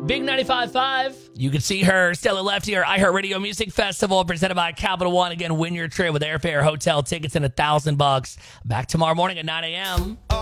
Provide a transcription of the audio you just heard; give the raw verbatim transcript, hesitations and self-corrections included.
Big ninety-five point five. You can see her, Stella Lefty, or iHeartRadio Music Festival presented by Capital One. Again, win your trip with airfare, hotel tickets, and a thousand bucks. Back tomorrow morning at nine a.m.